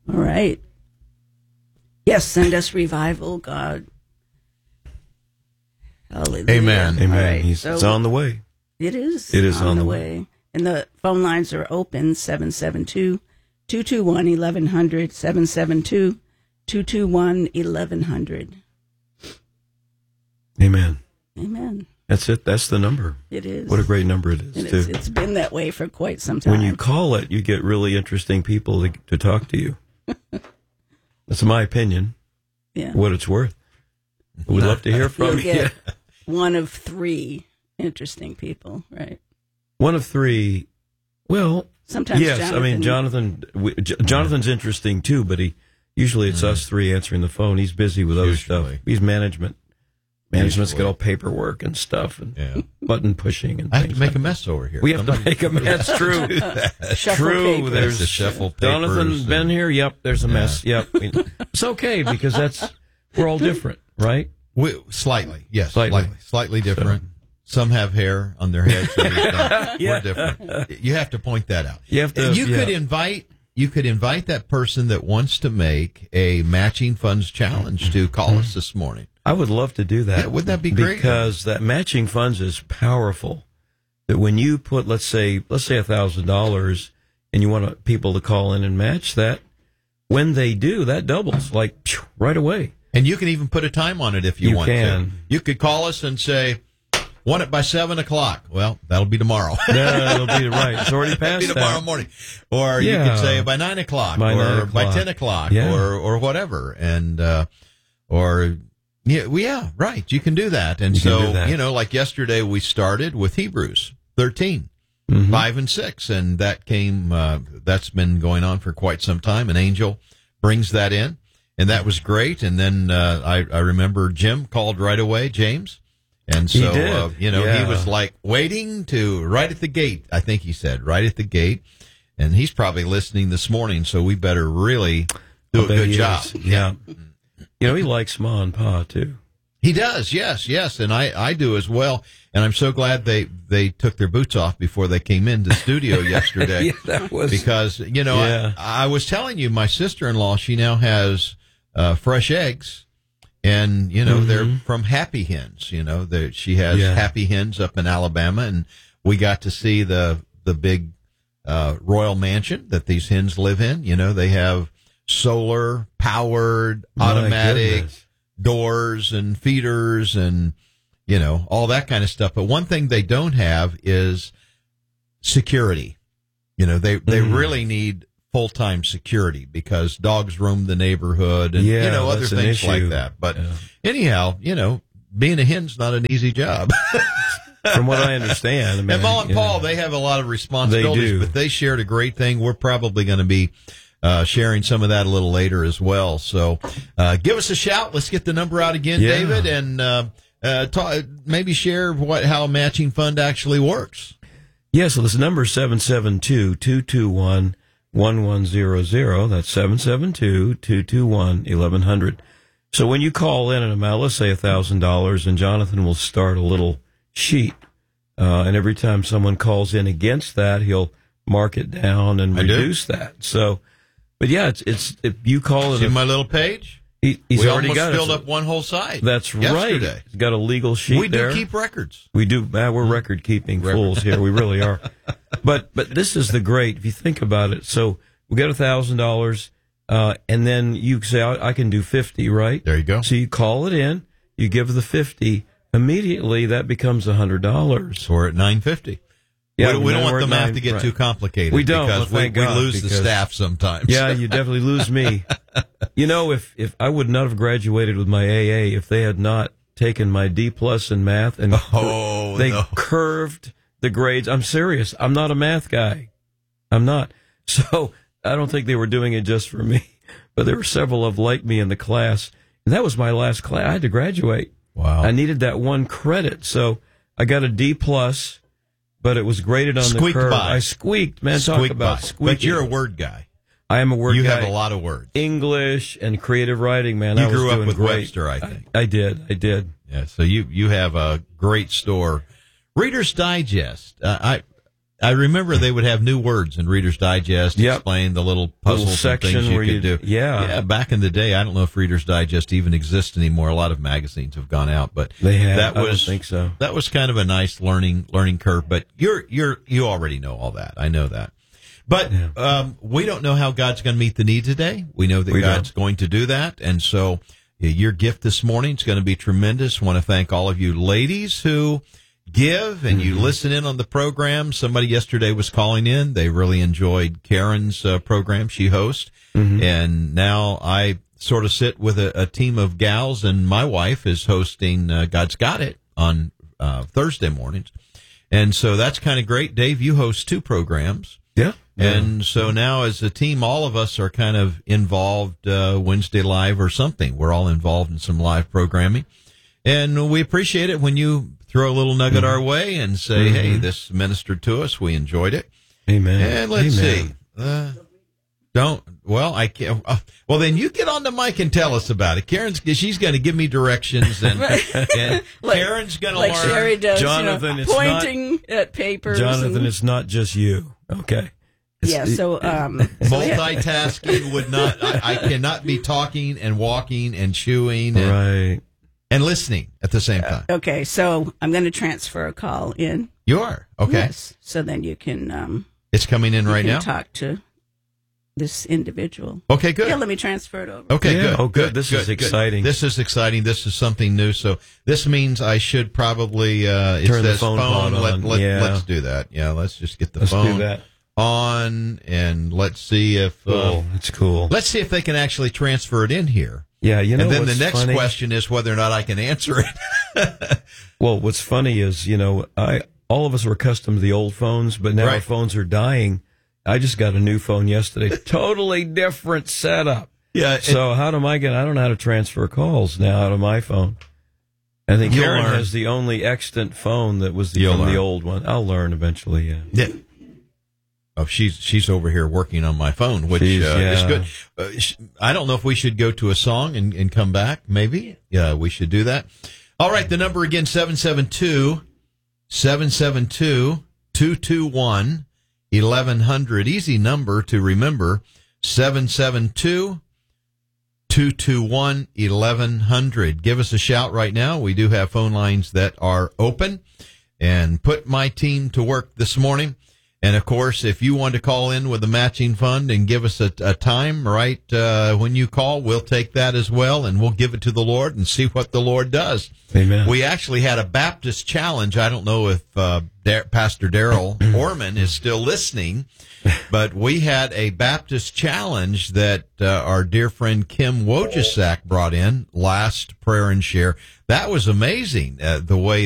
All right. Yes, send us revival, God. Hallelujah. Amen. All Amen. right, It's on the way. It is. It is on the way. And the phone lines are open, 772-221-1100, 772-221-1100. Amen. Amen. That's it. That's the number. It is. What a great number it is, And too. it's been that way for quite some time. When you call it, you get really interesting people to talk to you. That's my opinion. Yeah. What it's worth. We'd love to hear from You'll you. get one of three interesting people, right? One of three. Well, Sometimes yes. Jonathan, I mean, Jonathan's interesting too, but usually it's us three answering the phone. He's busy with other stuff. He's management. Management's got all paperwork and stuff and button pushing and I have things to make like a mess over here. We have to make a mess. True. Shuffle True. papers. There's the shuffle papers. Jonathan been here? Yep. There's a mess. Yep. It's okay because we're all different, right? Slightly, yes. Slightly. Slightly different. Some have hair on their heads. Others don't. Yeah. We're different. You have to point that out. You have to. You could invite that person that wants to make a matching funds challenge to call us this morning. I would love to do that. Yeah, wouldn't that be great? Because that matching funds is powerful. That when you put, let's say $1,000, and you want people to call in and match that, when they do, that doubles like right away. And you can even put a time on it if you want to. You could call us and say, want it by 7:00. Well, that'll be tomorrow. That'll be right. It's already past It'll be tomorrow morning. Or you could say by 9:00 or by 10:00 or whatever. And, right. You can do that. And like yesterday we started with Hebrews 13, 5 and 6. And that that's been going on for quite some time. An angel brings that in. And that was great. And then I remember Jim called right away, James. And so, he was like waiting right at the gate, I think he said, right at the gate. And he's probably listening this morning, so we better really do a good job. Yeah. He likes Ma and Pa, too. He does, yes. And I do as well. And I'm so glad they took their boots off before they came into the studio yesterday. Because, I was telling you, my sister-in-law, she now has fresh eggs. And, they're from Happy Hens. She has Happy Hens up in Alabama. And we got to see the big royal mansion that these hens live in. They have solar powered, automatic doors and feeders and, all that kind of stuff. But one thing they don't have is security. They really need full-time security because dogs roam the neighborhood and, other things like that. But anyhow, being a hen's not an easy job. From what I understand. And Mom and Paul, they have a lot of responsibilities, but they shared a great thing. We're probably going to be sharing some of that a little later as well. So give us a shout. Let's get the number out again, David, and maybe share how a matching fund actually works. Yeah, so this number is 772-221-1100. That's 772-221-1100. So when you call in an amount, let's say $1,000, and Jonathan will start a little sheet. And every time someone calls in against that, he'll mark it down and reduce that. So, but yeah, it's if you call it. See my little page? He's we already almost got filled up one whole side. That's yesterday. Right. He's got a legal sheet We there. do keep records. We do. We're record-keeping fools here. We really are. But this is the great, if you think about it. So we got $1,000, and then you say, I can do 50, right? There you go. So you call it in, you give the 50, immediately that becomes $100. So we're at $950. Yeah, we don't want the math to get too complicated. We don't, because we lose the staff sometimes. Yeah, you definitely lose me. If I would not have graduated with my AA if they had not taken my D+ in math and they curved the grades. I'm serious. I'm not a math guy. I'm not. So I don't think they were doing it just for me. But there were several like me in the class. And that was my last class. I had to graduate. Wow. I needed that one credit. So I got a D+. But it was graded on the curve. I squeaked, man. Talk about squeaking. But you're a word guy. I am a word guy. You have a lot of words. English and creative writing, man. You grew up with Webster, I think. I did. Yeah, so you have a great store. Reader's Digest. I remember they would have new words in Reader's Digest, explain the little puzzles section and things where you could do. Yeah. Back in the day, I don't know if Reader's Digest even exists anymore. A lot of magazines have gone out, but they have. I don't think so. That was kind of a nice learning curve. But you already know all that. I know that. But we don't know how God's going to meet the need today. We know that God's going to do that, and so your gift this morning is going to be tremendous. I want to thank all of you ladies who give and you listen in on the program. Somebody yesterday was calling in. They really enjoyed Karen's program she hosts. And now I sort of sit with a team of gals, and my wife is hosting God's Got It on Thursday mornings. And so that's kind of great. Dave, you host 2 programs. Yeah. And so now as a team, all of us are kind of involved Wednesday Live or something. We're all involved in some live programming. And we appreciate it when you throw a little nugget our way and say, hey, this ministered to us. We enjoyed it. Amen. And let's see. I can't. Well, then you get on the mic and tell us about it. She's going to give me directions, and Karen's going to learn. Like Sherry does, Jonathan, it's pointing at papers. Jonathan, it's not just you. Okay. So multitasking would not. I cannot be talking and walking and chewing and listening at the same time. Okay, so I'm going to transfer a call in. You are? Okay. Yes. So then you can. It's coming in right now. Talk to this individual. Okay, good. Yeah, let me transfer it over. Okay, good. Oh, good. This is exciting. This is exciting. This is something new. So this means I should probably turn the phone on. Let's do that. Yeah, let's just get the phone on, and let's see if it's cool. Let's see if they can actually transfer it in here. Yeah, and then the next question is whether or not I can answer it. Well, what's funny is all of us are accustomed to the old phones, but now our phones are dying. I just got a new phone yesterday. Totally different setup. Yeah. So I don't know how to transfer calls now out of my phone. I think Karen has the only extant phone that was from the old one. I'll learn eventually. Yeah. Oh, she's over here working on my phone, which is good. I don't know if we should go to a song and come back. Maybe. Yeah, we should do that. All right. The number again, 772-221-1100. Easy number to remember, 772-221-1100. Give us a shout right now. We do have phone lines that are open, and put my team to work this morning. And, of course, if you want to call in with a matching fund and give us a time when you call, we'll take that as well, and we'll give it to the Lord and see what the Lord does. Amen. We actually had a Baptist challenge. I don't know if Pastor Darrell Orman is still listening, but we had a Baptist challenge that our dear friend Kim Wojcicki brought in last Prayer and Share. That was amazing, the way